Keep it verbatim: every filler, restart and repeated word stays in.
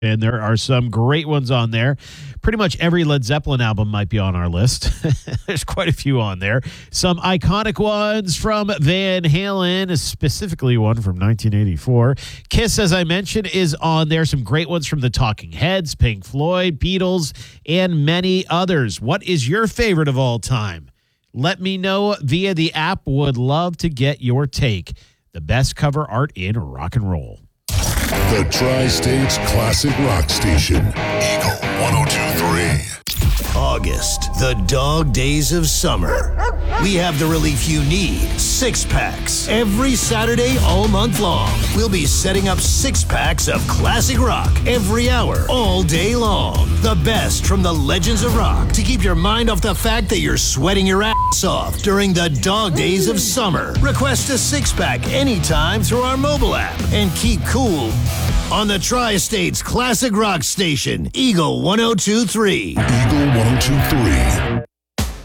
And there are some great ones on there. Pretty much every Led Zeppelin album might be on our list. There's quite a few on there. Some iconic ones from Van Halen, specifically one from nineteen eighty-four. Kiss, as I mentioned, is on there. Some great ones from the Talking Heads, Pink Floyd, Beatles, and many others. What is your favorite of all time? Let me know via the app. Would love to get your take. The best cover art in rock and roll. The Tri-States Classic Rock Station. Eagle one oh two three. August, the dog days of summer. We have the relief you need, six packs. Every Saturday all month long, we'll be setting up six packs of classic rock every hour, all day long. The best from the legends of rock to keep your mind off the fact that you're sweating your ass off during the dog days of summer. Request a six pack anytime through our mobile app and keep cool on the Tri-States Classic Rock Station, Eagle one oh two three. Eagle one oh two three.